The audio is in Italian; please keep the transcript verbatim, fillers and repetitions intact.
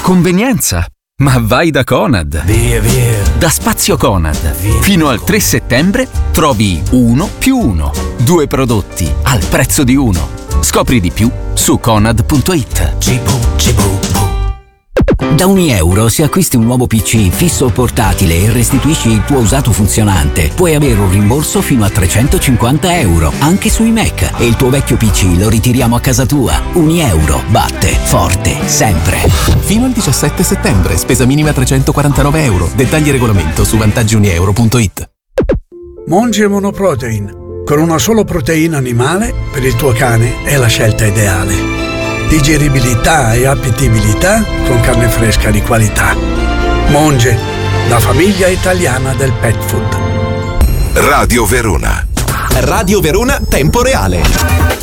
Convenienza? Ma vai da Conad! Via, via! Da Spazio Conad, Via. fino al tre settembre trovi uno più uno. Due prodotti al prezzo di uno. Scopri di più su conad punto it. Cibo, cibo, Da ogni euro, se acquisti un nuovo P C fisso o portatile e restituisci il tuo usato funzionante, puoi avere un rimborso fino a trecentocinquanta euro, anche sui Mac. E il tuo vecchio P C lo ritiriamo a casa tua. Ogni euro batte forte, sempre. Fino al diciassette settembre, spesa minima trecentoquarantanove euro. Dettagli e regolamento su vantaggi uni euro punto it. Monge Monoprotein. Con una sola proteina animale, per il tuo cane è la scelta ideale. Digeribilità e appetibilità con carne fresca di qualità. Monge, la famiglia italiana del pet food. Radio Verona. Radio Verona Tempo Reale.